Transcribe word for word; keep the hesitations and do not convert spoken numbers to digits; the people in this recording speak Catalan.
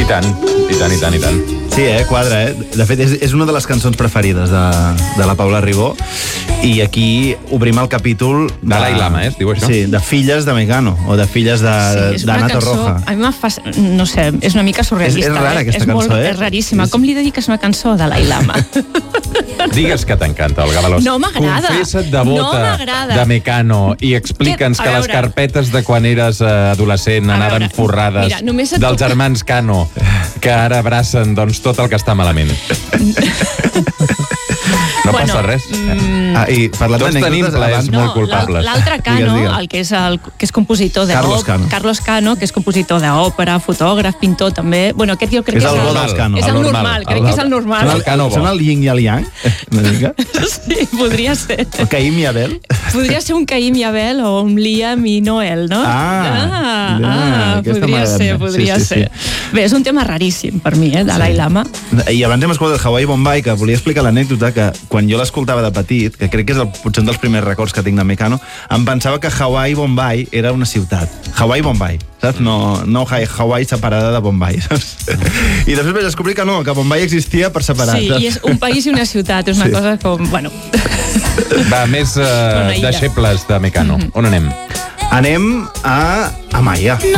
I tant, i tant, i tant, i tant. Sí, eh, quadra, eh? De fet, és, és una de les cançons preferides de, de la Paula Ribó. I aquí obrim el capítol... De, Dalai Lama, eh, es diu això? Sí, de filles de Mecano, o de filles Sí, d'Ana Torroja. A mi m'ha fa... No sé, és una mica surrealista. És, és rara, eh? aquesta és cançó, molt, eh? És raríssima. Com li dediques una cançó a Dalai Lama? Digues que t'encanta, Olga Veloç. No m'agrada. Confessa't No devota m'agrada. de Mecano i explica'ns Que- que, a les veure. carpetes de quan eres eh, adolescent A anaven veure, forrades mira, només et dels puc- germans Cano, que ara abracen doncs, tot el que està malament. No Bueno, passa res. Mm, Ah, i parlant Tots tenim d'anècdotes, plaers abans- molt no, culpables. l'al- L'altre Cano, Digues, digues. el que és, el, que és compositor de Carlos òp- Cano. Carlos Cano, que és compositor d'òpera, fotògraf, pintor també. Bueno, aquest jo crec És que el és bo el, dels Cano. és el El normal. normal, crec que és el normal. Són El el, Cano bo. són el yin i el yang, una mica. Sí, podria ser. El Caim i Abel. Podria ser un Caim i Abel o un Liam i Noel, no? Ah, ah, ja, ah aquesta podria m'agrada. ser, podria Sí, sí, ser. Bé, és un tema raríssim per mi, eh, Dalai Sí. Lama. I abans hem escoltat el Hawaii Bombay, que volia explicar l'anècdota que quan jo l'escoltava de petit, que crec que és el, potser un dels primers records que tinc de Mecano, em pensava que Hawaii Bombay era una ciutat. Hawaii Bombay, saps? No, no Hawaii separada de Bombay, saps? I després vaig descobrir que no, que Bombay existia per separat. Sí, saps? i és un país i una ciutat, és una Sí. cosa com... Bueno, Va, més Una eh, illa. deixebles de Mecano. On anem? Anem a Amaya.